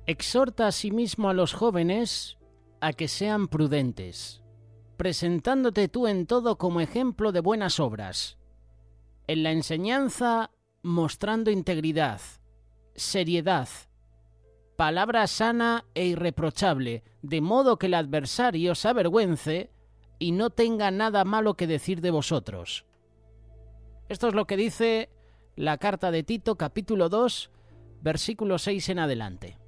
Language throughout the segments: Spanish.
Exhorta asimismo a los jóvenes a que sean prudentes, presentándote tú en todo como ejemplo de buenas obras, en la enseñanza mostrando integridad, seriedad, palabra sana e irreprochable, de modo que el adversario se avergüence y no tenga nada malo que decir de vosotros. Esto es lo que dice la carta de Tito, capítulo 2, versículo 6 en adelante.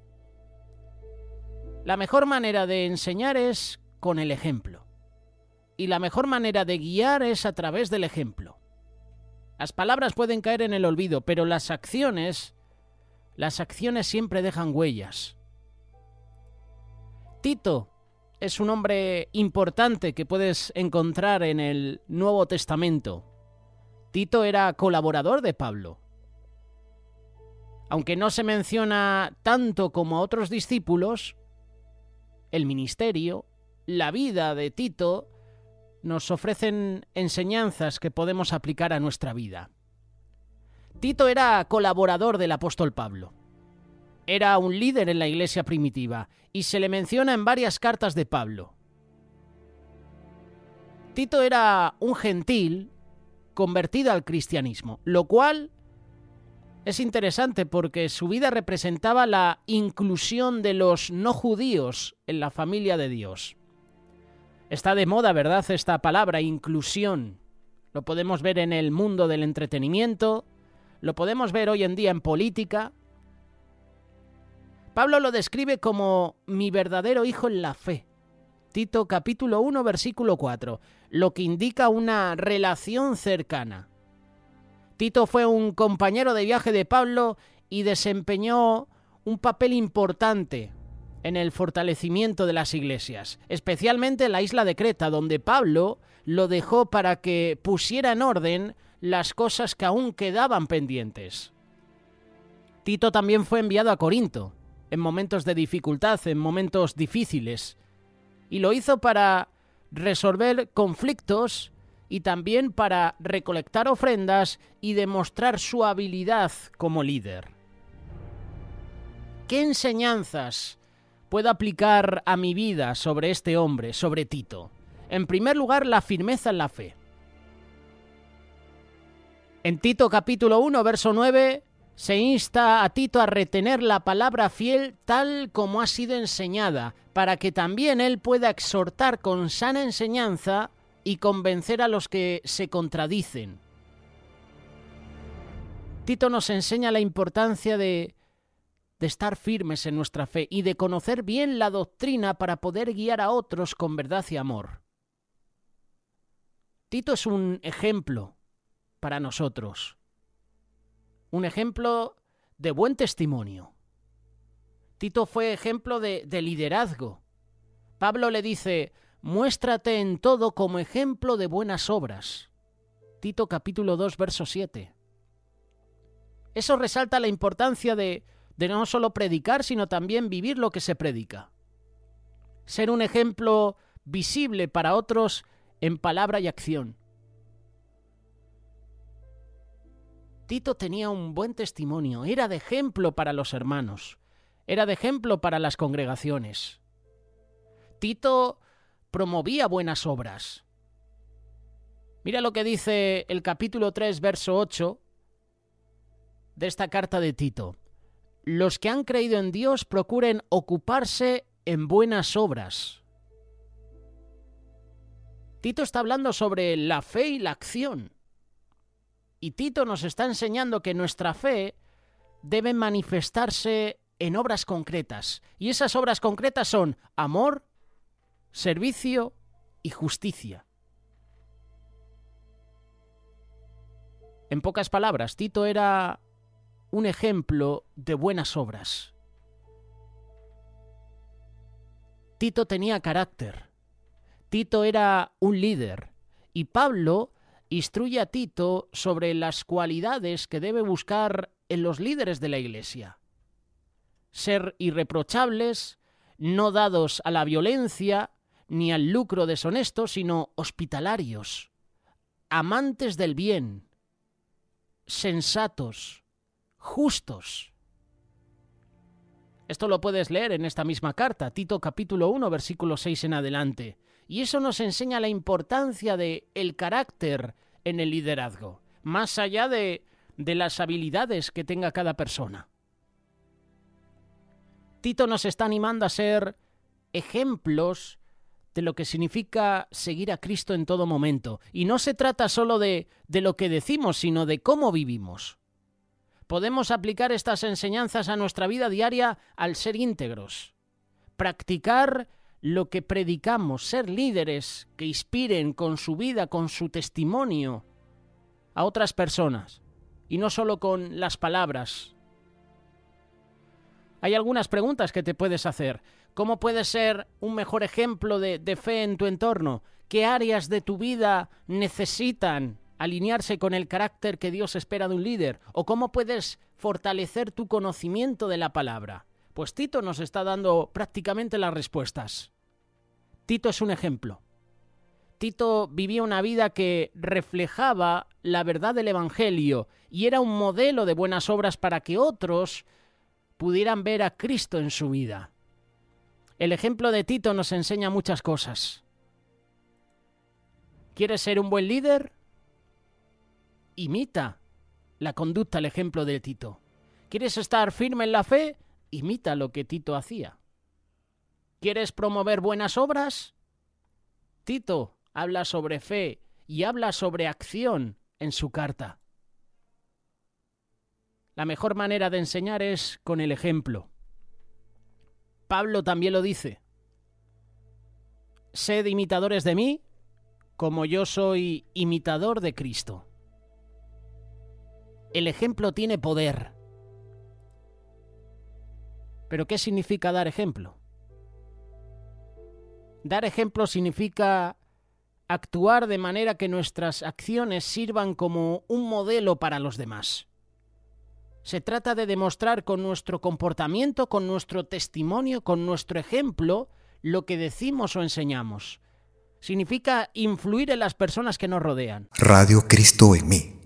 La mejor manera de enseñar es con el ejemplo. Y la mejor manera de guiar es a través del ejemplo. Las palabras pueden caer en el olvido, pero las acciones siempre dejan huellas. Tito es un hombre importante que puedes encontrar en el Nuevo Testamento. Tito era colaborador de Pablo. Aunque no se menciona tanto como a otros discípulos, el ministerio, la vida de Tito, nos ofrecen enseñanzas que podemos aplicar a nuestra vida. Tito era colaborador del apóstol Pablo. Era un líder en la iglesia primitiva y se le menciona en varias cartas de Pablo. Tito era un gentil convertido al cristianismo, lo cual es interesante porque su vida representaba la inclusión de los no judíos en la familia de Dios. Está de moda, ¿verdad?, esta palabra, inclusión. Lo podemos ver en el mundo del entretenimiento, lo podemos ver hoy en día en política. Pablo lo describe como mi verdadero hijo en la fe. Tito capítulo 1, versículo 4, lo que indica una relación cercana. Tito fue un compañero de viaje de Pablo y desempeñó un papel importante en el fortalecimiento de las iglesias, especialmente en la isla de Creta, donde Pablo lo dejó para que pusiera en orden las cosas que aún quedaban pendientes. Tito también fue enviado a Corinto, en momentos de dificultad, en momentos difíciles, y lo hizo para resolver conflictos y también para recolectar ofrendas y demostrar su habilidad como líder. ¿Qué enseñanzas puedo aplicar a mi vida sobre este hombre, sobre Tito? En primer lugar, la firmeza en la fe. En Tito capítulo 1, verso 9, se insta a Tito a retener la palabra fiel tal como ha sido enseñada, para que también él pueda exhortar con sana enseñanza y convencer a los que se contradicen. Tito nos enseña la importancia de estar firmes en nuestra fe y de conocer bien la doctrina para poder guiar a otros con verdad y amor. Tito es un ejemplo para nosotros, un ejemplo de buen testimonio. Tito fue ejemplo de liderazgo. Pablo le dice: muéstrate en todo como ejemplo de buenas obras. Tito capítulo 2, verso 7. Eso resalta la importancia de no solo predicar, sino también vivir lo que se predica. Ser un ejemplo visible para otros en palabra y acción. Tito tenía un buen testimonio, era de ejemplo para los hermanos, era de ejemplo para las congregaciones. Tito promovía buenas obras. Mira lo que dice el capítulo 3, verso 8 de esta carta de Tito. Los que han creído en Dios procuren ocuparse en buenas obras. Tito está hablando sobre la fe y la acción. Y Tito nos está enseñando que nuestra fe debe manifestarse en obras concretas. Y esas obras concretas son amor, servicio y justicia. En pocas palabras, Tito era un ejemplo de buenas obras. Tito tenía carácter. Tito era un líder. Y Pablo instruye a Tito sobre las cualidades que debe buscar en los líderes de la iglesia. Ser irreprochables, no dados a la violencia ni al lucro deshonesto, sino hospitalarios, amantes del bien, sensatos, justos. Esto lo puedes leer en esta misma carta, Tito capítulo 1, versículo 6 en adelante. Y eso nos enseña la importancia del carácter en el liderazgo, más allá de las habilidades que tenga cada persona. Tito nos está animando a ser ejemplos de lo que significa seguir a Cristo en todo momento. Y no se trata solo de lo que decimos, sino de cómo vivimos. Podemos aplicar estas enseñanzas a nuestra vida diaria al ser íntegros, practicar lo que predicamos, ser líderes que inspiren con su vida, con su testimonio a otras personas, y no solo con las palabras. Hay algunas preguntas que te puedes hacer. ¿Cómo puedes ser un mejor ejemplo de fe en tu entorno? ¿Qué áreas de tu vida necesitan alinearse con el carácter que Dios espera de un líder? ¿O cómo puedes fortalecer tu conocimiento de la palabra? Pues Tito nos está dando prácticamente las respuestas. Tito es un ejemplo. Tito vivía una vida que reflejaba la verdad del Evangelio y era un modelo de buenas obras para que otros pudieran ver a Cristo en su vida. El ejemplo de Tito nos enseña muchas cosas. ¿Quieres ser un buen líder? Imita la conducta, el ejemplo de Tito. ¿Quieres estar firme en la fe? Imita lo que Tito hacía. ¿Quieres promover buenas obras? Tito habla sobre fe y habla sobre acción en su carta. La mejor manera de enseñar es con el ejemplo. Pablo también lo dice. Sed imitadores de mí, como yo soy imitador de Cristo. El ejemplo tiene poder. ¿Pero qué significa dar ejemplo? Dar ejemplo significa actuar de manera que nuestras acciones sirvan como un modelo para los demás. Se trata de demostrar con nuestro comportamiento, con nuestro testimonio, con nuestro ejemplo, lo que decimos o enseñamos. Significa influir en las personas que nos rodean. Radio Cristo en mí.